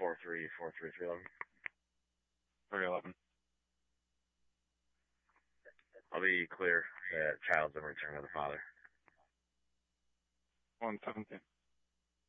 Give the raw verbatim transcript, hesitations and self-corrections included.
four three four three three eleven. three eleven. I'll be clear that child's in return of the father. one seventeen.